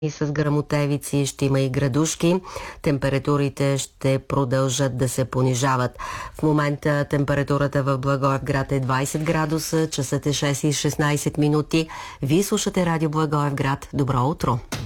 И с гръмотевици, ще има и градушки. Температурите ще продължат да се понижават. В момента температурата в Благоевград е 20 градуса, часът е 6:16 минути. Вие слушате Радио Благоевград. Добро утро!